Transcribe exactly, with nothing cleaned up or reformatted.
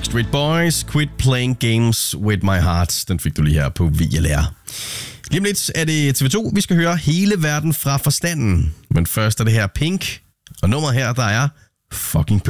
Backstreet Boys, Quit Playing Games With My Heart. Den fik du lige her på V L R. Lige om lidt er det T V to, vi skal høre Hele Verden fra Forstanden. Men først er det her Pink, og nummeret her, der er fucking